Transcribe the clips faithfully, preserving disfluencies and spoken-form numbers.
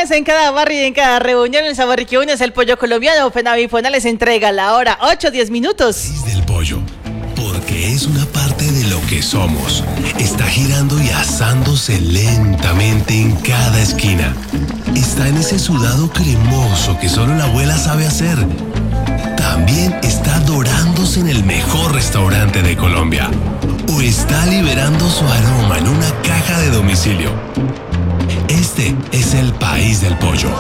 Sabores en cada barrio y en cada reunión. El sabor que une es el pollo colombiano. Penavifona les entrega la hora ocho, diez minutos. El país del pollo, porque es una parte de lo que somos. Está girando y asándose lentamente en cada esquina. Está en ese sudado cremoso que solo la abuela sabe hacer. También está dorándose en el mejor restaurante de Colombia. O está liberando su aroma en una caja de domicilio. Este es el país del pollo.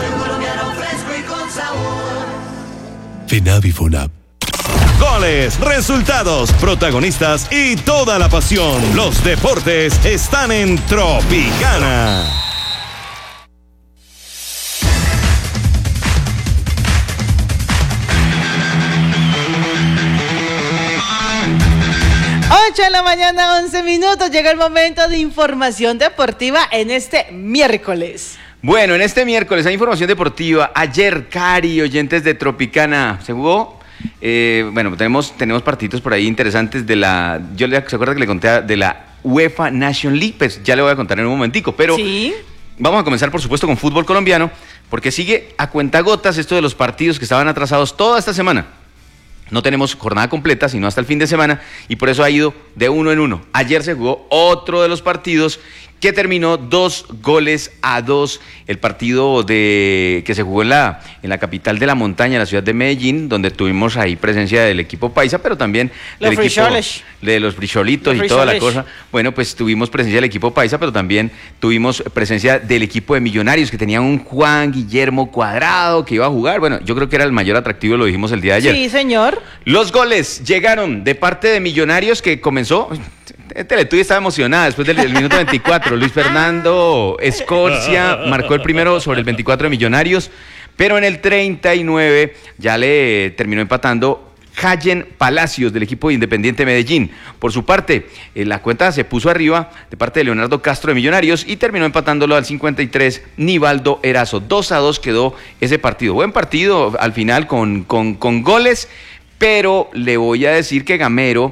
Finavifuna. Goles, resultados, protagonistas y toda la pasión. Los deportes están en Tropicana. ocho de la mañana, once minutos. Llega el momento de información deportiva en este miércoles. Bueno, en este miércoles hay información deportiva. Ayer, Cari, oyentes de Tropicana, ¿se jugó? Eh, bueno, tenemos, tenemos partidos por ahí interesantes de la... Yo le, ¿se acuerda que le conté de la UEFA Nation League? Pues ya le voy a contar en un momentico, pero... ¿Sí? Vamos a comenzar, por supuesto, con fútbol colombiano, porque sigue a cuentagotas esto de los partidos que estaban atrasados toda esta semana. No tenemos jornada completa, sino hasta el fin de semana, y por eso ha ido de uno en uno. Ayer se jugó otro de los partidos que terminó dos goles a dos. El partido de que se jugó en la, en la capital de la montaña, la ciudad de Medellín, donde tuvimos ahí presencia del equipo paisa, pero también los del equipo de los frijolitos y toda la cosa. Bueno, pues tuvimos presencia del equipo paisa, pero también tuvimos presencia del equipo de Millonarios, que tenía un Juan Guillermo Cuadrado que iba a jugar. Bueno, yo creo que era el mayor atractivo, lo dijimos el día de ayer. Sí, señor. Los goles llegaron de parte de Millonarios, que comenzó... Teletubi estaba emocionada después del, del minuto veinticuatro. Luis Fernando Escorcia marcó el primero sobre el veinticuatro de Millonarios, pero en el treinta y nueve ya le terminó empatando Hayen Palacios del equipo de Independiente Medellín. Por su parte, eh, la cuenta se puso arriba de parte de Leonardo Castro de Millonarios y terminó empatándolo al cincuenta y tres Nivaldo Erazo. dos a dos quedó ese partido. Buen partido al final con, con, con goles, pero le voy a decir que Gamero...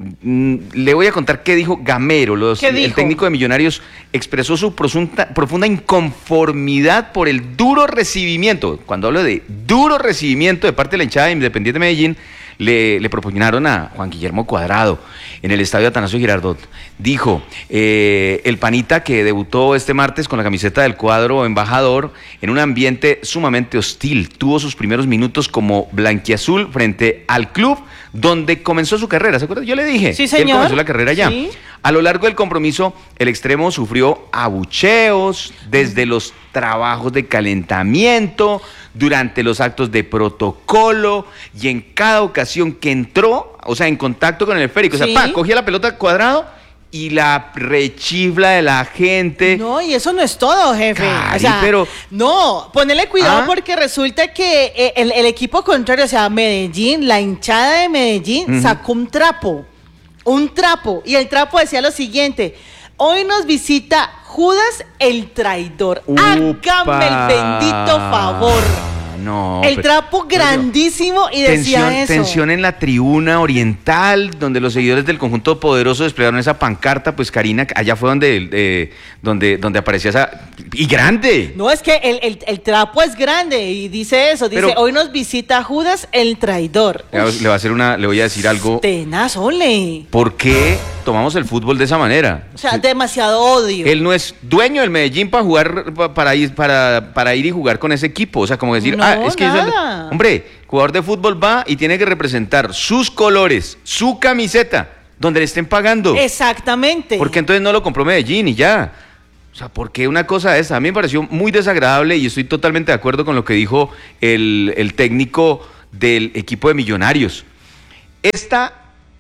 Le voy a contar qué dijo Gamero. Los, ¿Qué dijo? El técnico de Millonarios expresó su profunda, profunda inconformidad por el duro recibimiento. Cuando hablo de duro recibimiento de parte de la hinchada de Independiente Medellín, le, le propugnaron a Juan Guillermo Cuadrado en el estadio Atanasio Girardot. Dijo, eh, el panita que debutó este martes con la camiseta del cuadro embajador en un ambiente sumamente hostil. Tuvo sus primeros minutos como blanquiazul frente al club donde comenzó su carrera. ¿Se acuerdan? Yo le dije sí, que él comenzó la carrera allá. Sí. A lo largo del compromiso, el extremo sufrió abucheos desde los trabajos de calentamiento, durante los actos de protocolo y en cada ocasión que entró, o sea, en contacto con el esférico, sí. O sea, pa, cogía la pelota Cuadrado y la rechifla de la gente. No, y eso no es todo, jefe. Cari, o sea, pero... no, ponele cuidado. ¿Ah? Porque resulta que el, el equipo contrario, o sea, Medellín, la hinchada de Medellín, uh-huh. sacó un trapo, un trapo, y el trapo decía lo siguiente: hoy nos visita Judas el traidor. Upa. Hágame el bendito favor. No, el trapo pero, grandísimo y decía tensión, eso. Tensión en la tribuna oriental, donde los seguidores del conjunto poderoso desplegaron esa pancarta. Pues Karina, allá fue donde, eh, donde, donde aparecía esa... ¡Y grande! No, es que el, el, el trapo es grande y dice eso, dice, pero, hoy nos visita Judas el traidor. Le, le, va a hacer una, le voy a decir algo. Tenaz, ole. ¿Por qué tomamos el fútbol de esa manera? O sea, sí. demasiado odio. Él no es dueño del Medellín para jugar, para ir, para, para ir y jugar con ese equipo. O sea, como decir, no, ah, es que nada. Yo, hombre, jugador de fútbol va y tiene que representar sus colores, su camiseta, donde le estén pagando. Exactamente. Porque entonces no lo compró Medellín y ya. O sea, ¿por qué una cosa esa? A mí me pareció muy desagradable y estoy totalmente de acuerdo con lo que dijo el, el técnico del equipo de Millonarios. Esta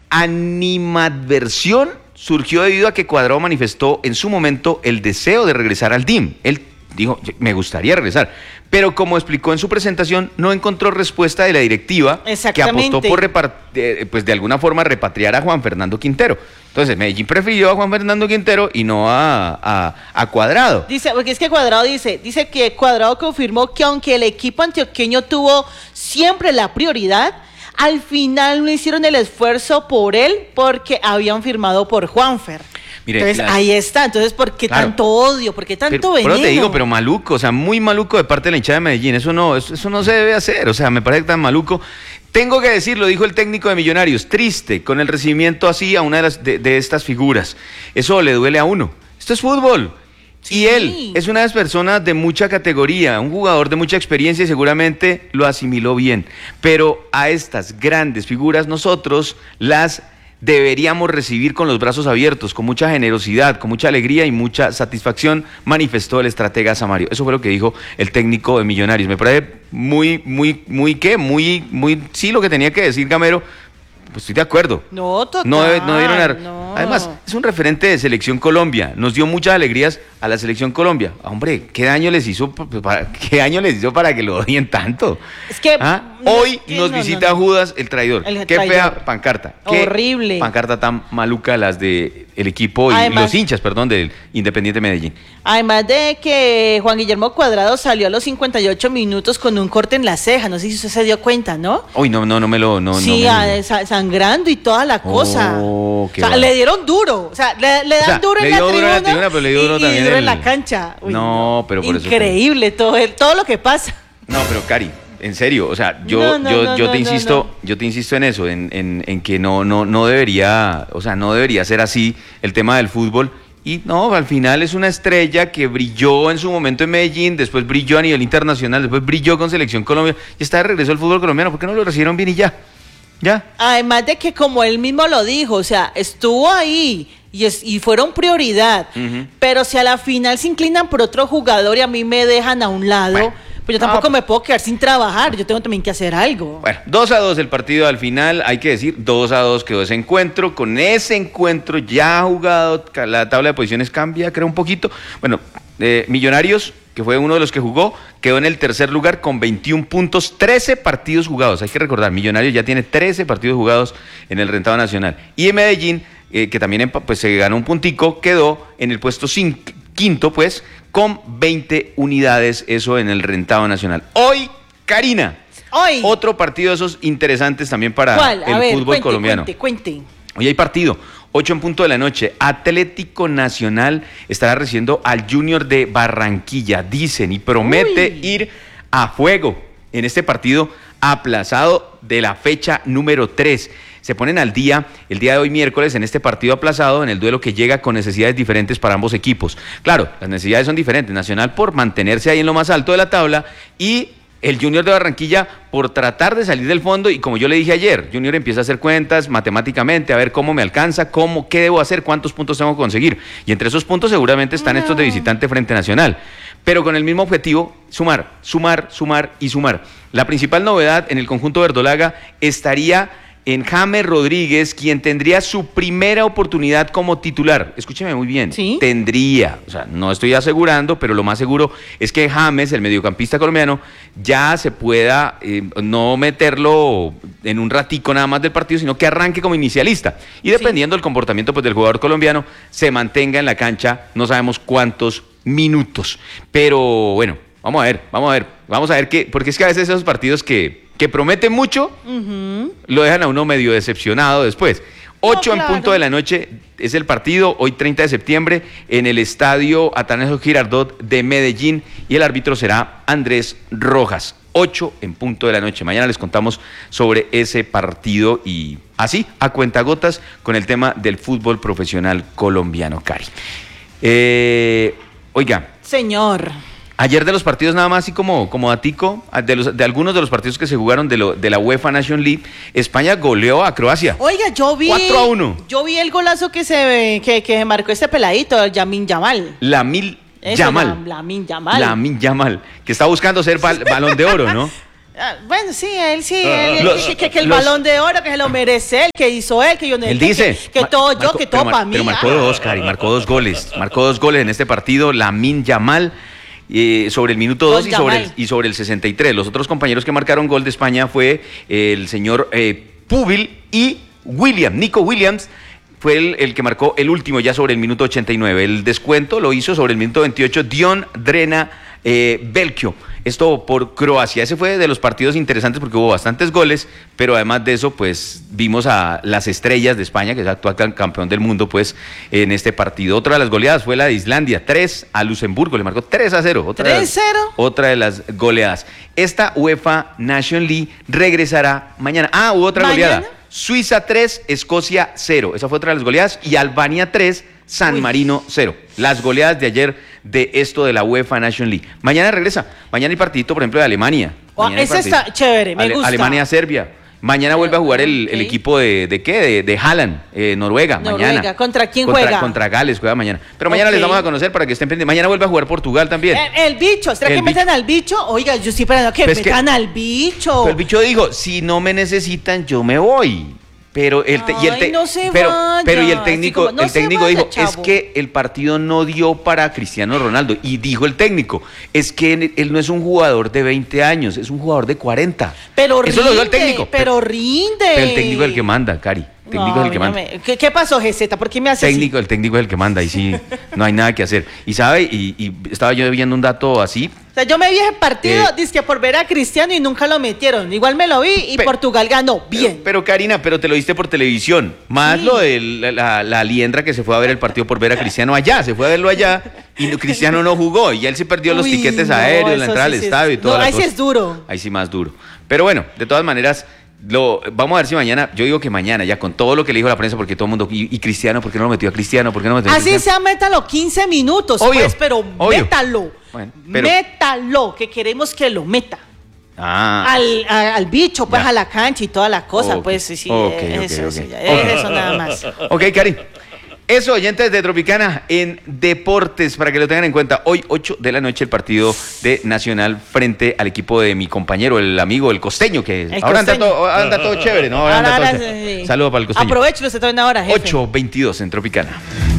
animadversión surgió debido a que Cuadrado manifestó en su momento el deseo de regresar al D I M. Él dijo, me gustaría regresar, pero como explicó en su presentación, no encontró respuesta de la directiva que apostó por repart- eh, pues de alguna forma repatriar a Juan Fernando Quintero. Entonces Medellín prefirió a Juan Fernando Quintero y no a, a, a Cuadrado. Dice, porque es que Cuadrado dice, dice que Cuadrado confirmó que aunque el equipo antioqueño tuvo siempre la prioridad, al final no hicieron el esfuerzo por él porque habían firmado por Juanfer. Mire, Entonces, las- ahí está. Entonces, ¿por qué Claro. tanto odio? ¿Por qué tanto Pero, veneno? pero te digo, pero maluco, o sea, muy maluco de parte de la hinchada de Medellín. Eso no, eso, eso no se debe hacer. O sea, me parece tan maluco. Tengo que decirlo, dijo el técnico de Millonarios, triste con el recibimiento así a una de, las, de, de estas figuras. Eso le duele a uno. Esto es fútbol. Sí. Y él es una de las personas de mucha categoría, un jugador de mucha experiencia y seguramente lo asimiló bien. Pero a estas grandes figuras nosotros las deberíamos recibir con los brazos abiertos, con mucha generosidad, con mucha alegría y mucha satisfacción, manifestó el estratega Samario. Eso fue lo que dijo el técnico de Millonarios. Me parece muy, muy, muy, ¿qué? Muy, muy, sí, lo que tenía que decir Gamero. Pues estoy de acuerdo. No, total. No, debe- no debieron dar- no. Además, es un referente de Selección Colombia. Nos dio muchas alegrías a la Selección Colombia. Ah, hombre, ¿qué daño les hizo pa- para, qué daño les hizo para que lo odien tanto? Es que, ¿Ah? no, Hoy es que nos no, visita no, no. Judas el traidor. El Qué traidor. fea pancarta. Qué Horrible. pancarta tan maluca las de el equipo y Además- los hinchas, perdón, del Independiente Medellín. Además de que Juan Guillermo Cuadrado salió a los cincuenta y ocho minutos con un corte en la ceja. No sé si usted se dio cuenta, ¿no? Uy, no, no, no me lo, no, sí, no a- me- sa- sangrando y toda la cosa. Oh, o qué sea, va. le dieron duro. O sea, le, le O dan sea, duro le en la dio duro en tribuna, la tribuna, pero le dio y- duro y también duro en en la el- cancha. Uy, No, pero por eso fue- Increíble todo, el- todo lo que pasa. No, pero Cari, en serio, o sea, yo, No, no, yo, no, yo no, te no, insisto, no. yo te insisto en eso, en, en, en que no, no, no debería, o sea, no debería ser así el tema del fútbol. Y no, al final es una estrella que brilló en su momento en Medellín, después brilló a nivel internacional, después brilló con Selección Colombia y está de regreso al fútbol colombiano. ¿Por qué no lo recibieron bien y ya? Ya. Además de que, como él mismo lo dijo, o sea, estuvo ahí y, es, y fueron prioridad. Ujú. Pero si a la final se inclinan por otro jugador y a mí me dejan a un lado, Bueno, pues yo no, tampoco pues- me puedo quedar sin trabajar. Yo tengo también que hacer algo. Bueno, dos a dos el partido al final, hay que decir, dos a dos quedó ese encuentro. Con ese encuentro ya jugado, ca- la tabla de posiciones cambia, creo, un poquito. Bueno, eh, Millonarios, que fue uno de los que jugó, quedó en el tercer lugar con veintiún puntos, trece partidos jugados. Hay que recordar, Millonarios ya tiene trece partidos jugados en el rentado nacional. Y en Medellín, eh, que también empa- pues, se ganó un puntico, quedó en el puesto cinco, quinto, pues, con veinte unidades, eso en el rentado nacional. Hoy, Karina, Hoy. otro partido de esos interesantes también para ¿Cuál? el A ver, fútbol cuente, colombiano. cuente, cuente. Hoy hay partido, ocho en punto de la noche. Atlético Nacional estará recibiendo al Junior de Barranquilla, dicen, y promete Uy. ir a fuego en este partido aplazado de la fecha número tres. Se ponen al día el día de hoy miércoles en este partido aplazado, en el duelo que llega con necesidades diferentes para ambos equipos. Claro, las necesidades son diferentes. Nacional por mantenerse ahí en lo más alto de la tabla y el Junior de Barranquilla por tratar de salir del fondo, y como yo le dije ayer, Junior empieza a hacer cuentas matemáticamente, a ver cómo me alcanza, cómo, qué debo hacer, cuántos puntos tengo que conseguir. Y entre esos puntos seguramente están estos de visitante frente a Nacional. Pero con el mismo objetivo, sumar, sumar, sumar y sumar. La principal novedad en el conjunto verdolaga estaría en James Rodríguez, quien tendría su primera oportunidad como titular. Escúcheme muy bien. ¿Sí? Tendría, o sea, no estoy asegurando, pero lo más seguro es que James, el mediocampista colombiano, ya se pueda eh, no meterlo en un ratico nada más del partido, sino que arranque como inicialista. Y dependiendo del comportamiento pues, del jugador colombiano, se mantenga en la cancha, no sabemos cuántos minutos. Pero bueno, vamos a ver, vamos a ver, vamos a ver qué, porque es que a veces esos partidos que, que prometen mucho, Ujú. lo dejan a uno medio decepcionado después. ocho en claro. punto de la noche es el partido, hoy treinta de septiembre, en el estadio Atanasio Girardot de Medellín, y el árbitro será Andrés Rojas. ocho en punto de la noche. Mañana les contamos sobre ese partido y así, a cuentagotas, con el tema del fútbol profesional colombiano, Cari. Eh, oiga, Señor. ayer de los partidos nada más así como, como datico, de, los, de algunos de los partidos que se jugaron de, lo, de la UEFA Nation League, España goleó a Croacia. Oiga, yo vi. cuatro a uno. Yo vi el golazo que se que, que marcó este peladito, Yamin Yamal. Lamil Eso, Yamal. la- Lamin Yamal. Lamin Yamal, que está buscando ser bal- balón de oro, ¿no? Ah, bueno, sí, él sí, él, Los- que, que- que el los- balón de oro, que se lo merece él, que hizo él, que yo no Él que- dice. que, que Ma- todo yo, marcó- que pero todo mar- para mí. Pero marcó ah. dos, Cari, marcó dos goles. Marcó dos goles en este partido, Lamin Yamal. eh, sobre el minuto Gol dos y sobre, el, Yamal. y sobre el sesenta y tres. Los otros compañeros que marcaron gol de España fue eh, el señor eh, Pubil y William, Nico Williams. Fue el, el que marcó el último ya sobre el minuto ochenta y nueve. El descuento lo hizo sobre el minuto veintiocho Dion Drena eh, Belchio. Esto por Croacia. Ese fue de los partidos interesantes porque hubo bastantes goles, pero además de eso, pues vimos a las estrellas de España, que es actual campeón del mundo, pues en este partido. Otra de las goleadas fue la de Islandia, tres a Luxemburgo, le marcó tres a cero. Otra ¿tres cero? De las, otra de las goleadas. Esta UEFA Nation League regresará mañana. Ah, hubo otra ¿Mañana? goleada. Suiza tres, Escocia cero. Esa fue otra de las goleadas. Y Albania tres, San Uy. Marino cero. Las goleadas de ayer de esto de la UEFA Nation League. Mañana regresa. Mañana hay partidito, por ejemplo, de Alemania. Oh, Mañana hay ese partidito. está chévere, me Ale- gusta. Alemania-Serbia. Mañana vuelve a jugar el, el Ok. equipo de, de qué, de, de Haaland, eh, Noruega, Noruega. mañana. ¿Contra quién contra, juega? Contra Gales juega mañana. Pero mañana Ok. les vamos a conocer para que estén pendientes. Mañana vuelve a jugar Portugal también. El, el bicho, ¿será El que metan al bicho? Oiga, yo estoy esperando que Pues que- metan al bicho. Pero el bicho dijo, si no me necesitan, yo me voy. Pero el, te- y el te- Ay, no se pero, vaya. pero y el Así técnico, como, no el se técnico vaya, dijo, es chavo. que el partido no dio para Cristiano Ronaldo. Y dijo el técnico, es que él, él no es un jugador de veinte años, es un jugador de cuarenta. Pero Eso rinde, lo dijo el técnico. pero rinde. Pero el técnico es el que manda, Cari. El técnico No, es el que no manda. me- ¿Qué, qué pasó, G Z? ¿Por qué me hace así? Técnico, el técnico es el que manda y sí, no hay nada que hacer. Y sabe, y, y estaba yo viendo un dato así. O sea, yo me vi ese partido, Eh, dizque por ver a Cristiano y nunca lo metieron. Igual me lo vi y Pe- Portugal ganó. Bien. Pero, pero, Karina, pero te lo viste por televisión. Más Sí. lo de la, la, la liendra que se fue a ver el partido por ver a Cristiano allá. Se fue a verlo allá y no- Cristiano no jugó. Y él se perdió los Uy, tiquetes no, aéreos, la eso entrada sí al sí es- estadio y no, todo. ahí sí es duro. Ahí sí más duro. Pero bueno, de todas maneras, lo, vamos a ver si mañana, yo digo que mañana, ya con todo lo que le dijo la prensa, porque todo el mundo, y, y Cristiano, ¿por qué no lo metió a Cristiano? ¿Por qué no lo metió a Así Cristiano? sea, métalo quince minutos, Obvio, pues, pero obvio. métalo. Bueno, pero- Métalo, que queremos que lo meta. Ah. Al, a- al bicho, pues Ya. a la cancha y toda la cosa, Ok, pues sí, sí, ok, eso, ok, eso, ok. ya, Ok. eso nada más. Ok, Cari. Eso, oyentes de Tropicana en Deportes, para que lo tengan en cuenta. Hoy, ocho de la noche, el partido de Nacional frente al equipo de mi compañero, el amigo, el costeño, que El ahora anda costeño. todo, anda todo chévere, ¿no? Ahora Ahora, anda ahora, todo sí, chévere. sí. Saludos para el costeño. Aprovechalo usted también ahora, jefe. ocho veintidós en Tropicana.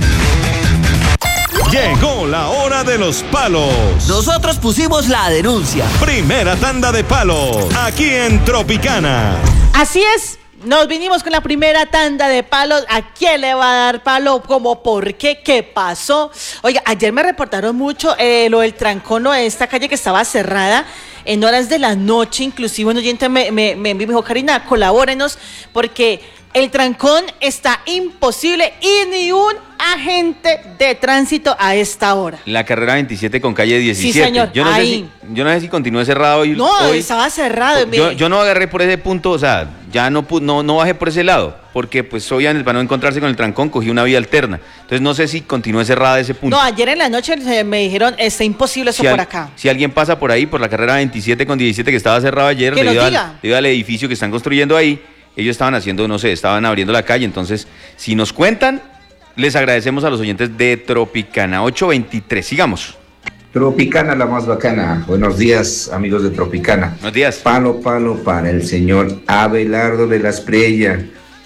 Llegó la hora de los palos. Nosotros pusimos la denuncia. Primera tanda de palos. Aquí en Tropicana. Así es. Nos vinimos con la primera tanda de palos. ¿A quién le va a dar palo? ¿Cómo? ¿Por qué? ¿Qué pasó? Oiga, ayer me reportaron mucho eh, lo del trancón de esta calle que estaba cerrada en horas de la noche. Inclusive un oyente me, me, me dijo, Karina, colabórenos porque el trancón está imposible y ni un agente de tránsito a esta hora. La carrera veintisiete con calle diecisiete. señor, Yo no, sé ahí. si, yo no sé si continúe cerrado hoy. No, hoy. estaba cerrado. Yo, me- yo no agarré por ese punto, o sea, ya no, pu- no, no bajé por ese lado, porque pues obviamente para no encontrarse con el trancón cogí una vía alterna. Entonces no sé si continúe cerrada ese punto. No, ayer en la noche eh, me dijeron, está imposible eso si, por al- acá. si alguien pasa por ahí, por la carrera veintisiete con diecisiete que estaba cerrado ayer, Que nos debido al, diga. debido al edificio que están construyendo ahí, ellos estaban haciendo, no sé, estaban abriendo la calle. Entonces, si nos cuentan, les agradecemos a los oyentes de Tropicana. ocho veintitrés, sigamos. Tropicana, la más bacana. Buenos días, amigos de Tropicana. Buenos días. Palo, palo para el señor Abelardo de la Espriella.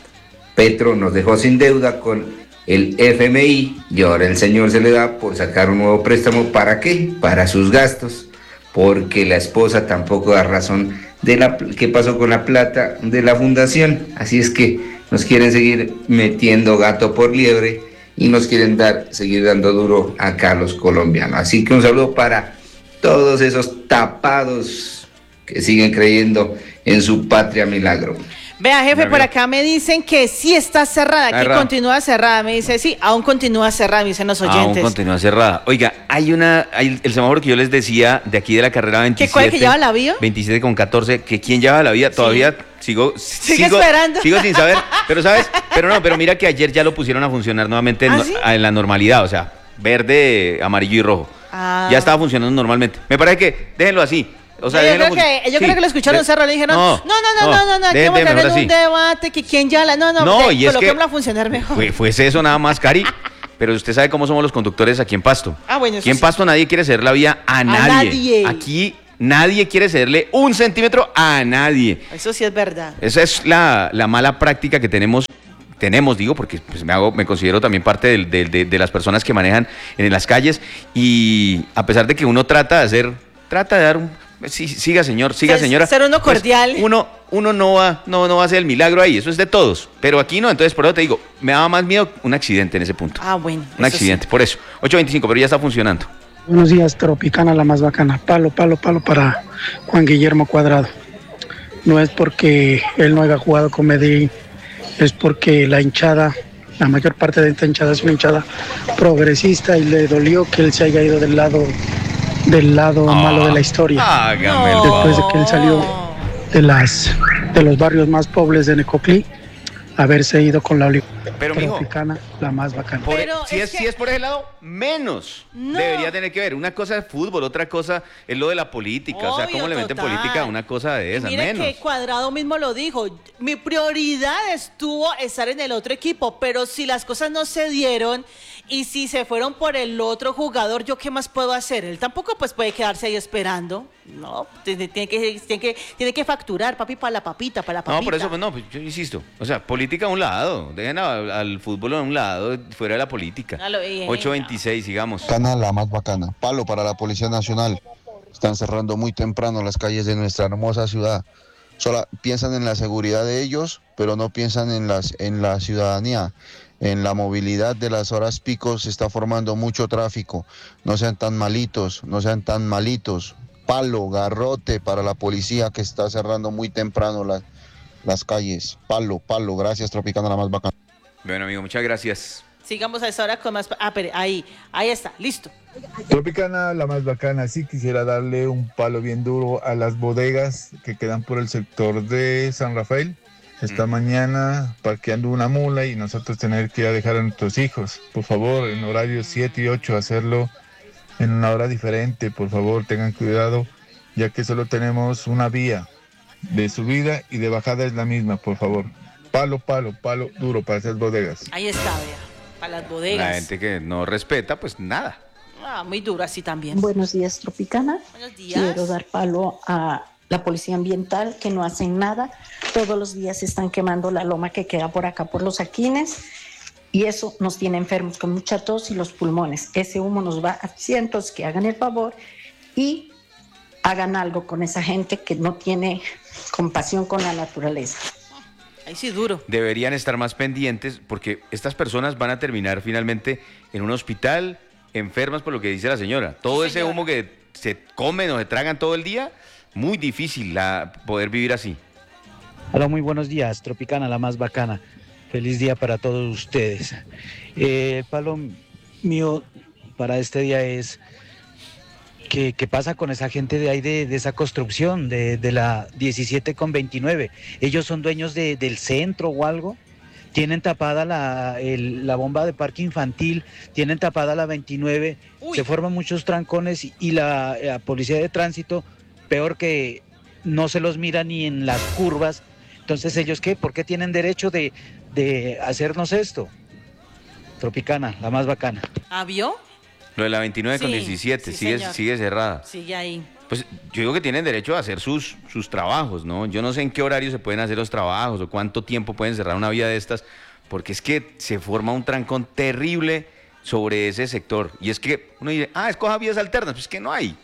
Petro nos dejó sin deuda con el F M I y ahora el señor se le da por sacar un nuevo préstamo. ¿Para qué? Para sus gastos. Porque la esposa tampoco da razón de la qué pasó con la plata de la fundación. Así es que nos quieren seguir metiendo gato por liebre y nos quieren dar, seguir dando duro acá a los colombianos. Así que un saludo para todos esos tapados que siguen creyendo en su patria milagro. Vea, jefe, Mira, por mira. acá me dicen que sí está cerrada, que Cerrada. continúa cerrada. Me dice, sí, aún continúa cerrada, me dicen los Aún oyentes. continúa cerrada. Oiga, hay una, hay el semáforo que yo les decía de aquí de la carrera veintisiete. cuál, que lleva la vía? veintisiete con catorce, que quién lleva la vía, todavía sigo, Sigue sigo, esperando. sigo sin saber, pero sabes, pero no, pero mira que ayer ya lo pusieron a funcionar nuevamente en, ¿Ah, no- sí? en la normalidad, o sea, verde, amarillo y rojo. Ah. Ya estaba funcionando normalmente. Me parece que déjenlo así. O sea, yo déjenlo creo, fun- que, yo sí, creo que lo escucharon de- cerrar y dijeron, no, no, no, no, no, no, no, aquí de- vamos a de- tener mejor un así. debate, que quién ya la, no, no, No, de- y es que coloquémosla a funcionar mejor. Fue, fuese eso nada más, Cari. Pero usted sabe cómo somos los conductores aquí en Pasto. Ah, bueno, eso Aquí en sí. Pasto nadie quiere ceder la vía a, nadie. nadie. Aquí nadie quiere cederle un centímetro a nadie. Eso sí es verdad. Esa es la, la mala práctica que tenemos. Tenemos, digo, porque pues, me hago, me considero también parte del- del- de, de las personas que manejan en las calles. Y a pesar de que uno trata de hacer, trata de dar un. Sí, siga, señor, siga, Ser- señora. ser uno Pues, cordial. uno, uno no va, no, no va a hacer el milagro ahí, eso es de todos. Pero aquí no, entonces por eso te digo, me daba más miedo un accidente en ese punto. Ah, bueno. Un eso accidente, por eso. ocho veinticinco, pero ya está funcionando. Buenos días, Tropicana, la más bacana. Palo, palo, palo para Juan Guillermo Cuadrado. No es porque él no haya jugado con Medellín, es porque la hinchada, la mayor parte de esta hinchada es una hinchada progresista y le dolió que él se haya ido del lado, del lado Oh, malo de la historia. Hágame el No. favor. Después de que él salió de las de los barrios más pobres de Necoclí, haberse ido con la Pero, mijo, Tropicana, la más bacana. Por- Pero si, es es, que- si es por ese lado, menos No. debería tener que ver. Una cosa es fútbol, otra cosa es lo de la política. o sea, Obvio, ¿cómo le meten total. política a una cosa de esa? Mire Menos. que Cuadrado mismo lo dijo. Mi prioridad estuvo estar en el otro equipo, pero si las cosas no se dieron y si se fueron por el otro jugador, ¿yo qué más puedo hacer? Él tampoco pues puede quedarse ahí esperando. No, tiene, tiene que, tiene que, tiene que facturar, papi, para la papita, para la papita. No, por eso, pues no, pues, yo insisto. O sea, política a un lado. Dejen a- al fútbol a un lado, fuera de la política. A lo bien. ocho veintiséis, sigamos. Bacana, la más bacana. Palo para la Policía Nacional. Están cerrando muy temprano las calles de nuestra hermosa ciudad. Solo piensan en la seguridad de ellos, pero no piensan en las en la ciudadanía. En la movilidad de las horas pico se está formando mucho tráfico. No sean tan malitos, no sean tan malitos. Palo, garrote para la policía que está cerrando muy temprano las, las calles. Palo, palo. Gracias, Tropicana, la más bacana. Bueno, amigo, muchas gracias. Sigamos a esa hora con más... Ah, pero ahí, ahí está, listo. Tropicana, la más bacana. Sí quisiera darle un palo bien duro a las bodegas que quedan por el sector de San Rafael. Esta Mm. mañana parqueando una mula y nosotros tener que ir a dejar a nuestros hijos. Por favor, en horarios siete y ocho, hacerlo en una hora diferente. Por favor, tengan cuidado, ya que solo tenemos una vía de subida y de bajada es la misma, por favor. Palo, palo, palo duro para esas bodegas. Ahí está, vea, para las bodegas. La gente que no respeta, pues nada. Ah, muy duro así también. Buenos días, Tropicana. Buenos días. Quiero dar palo a la Policía Ambiental, que no hacen nada. Todos los días están quemando la loma que queda por acá, por los Aquines, y eso nos tiene enfermos con mucha tos y los pulmones. Ese humo nos va a cientos, que hagan el favor y hagan algo con esa gente que no tiene compasión con la naturaleza. Ahí sí, duro. Deberían estar más pendientes porque estas personas van a terminar finalmente en un hospital enfermas por lo que dice la señora. Todo Sí, ese señora. humo que se comen o se tragan todo el día, muy difícil la, poder vivir así. Hola, muy buenos días, Tropicana, la más bacana. Feliz día para todos ustedes. Eh, el palo mío para este día es ¿qué, qué pasa con esa gente de ahí de, de esa construcción, de, de la diecisiete con veintinueve? ¿Ellos son dueños de- del centro o algo? Tienen tapada la, el- la bomba de parque infantil, tienen tapada la veintinueve, Uy. se forman muchos trancones y, y la, la policía de tránsito, peor que no se los mira ni en las curvas. Entonces, ¿ellos qué? ¿Por qué tienen derecho de, de hacernos esto? Tropicana, la más bacana. ¿Ah, vio? Lo de la veintinueve con Sí, diecisiete, sí, sigue, señor. sigue cerrada. Sigue ahí. Pues yo digo que tienen derecho a hacer sus, sus trabajos, ¿no? Yo no sé en qué horario se pueden hacer los trabajos o cuánto tiempo pueden cerrar una vía de estas, porque es que se forma un trancón terrible sobre ese sector. Y es que uno dice, ah, escoja vías alternas, pues es que no hay.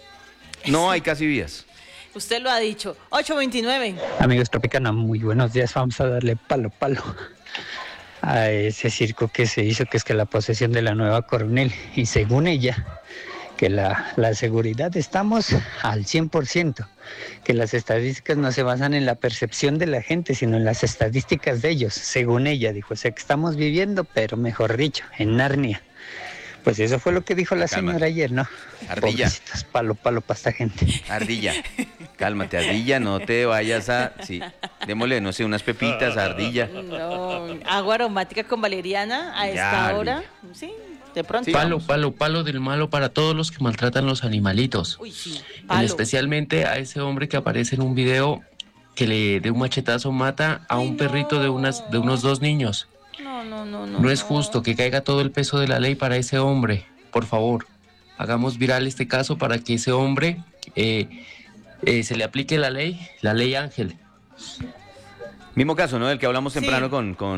No hay casi vías. Usted lo ha dicho. ocho veintinueve. Amigos Tropicana, muy buenos días. Vamos a darle palo, palo a ese circo que se hizo, que es que la posesión de la nueva coronel. Y según ella, que la, la seguridad estamos al cien por ciento, que las estadísticas no se basan en la percepción de la gente, sino en las estadísticas de ellos, según ella, dijo. O sea, que estamos viviendo, pero mejor dicho, en Narnia. Pues eso fue lo que dijo la Calma. señora ayer, ¿no? Ardilla. Pobrecitos, palo, palo para esta gente. Ardilla, cálmate, Ardilla, no te vayas a... Sí, démosle, no sé, unas pepitas a Ardilla. No, agua aromática con valeriana a Ya, esta Ardilla. hora. Sí, de pronto. Sí, Palo, vamos. palo, palo del malo para todos los que maltratan los animalitos. Uy, sí. En Palo. especialmente a ese hombre que aparece en un video que le de un machetazo mata a Ay, un perrito de, unas, de unos dos niños. No, no, no, no. No es justo que caiga todo el peso de la ley para ese hombre. Por favor, hagamos viral este caso para que ese hombre eh, eh, se le aplique la ley, la ley Ángel. Mismo caso, ¿no? Del que hablamos Sí. temprano con... con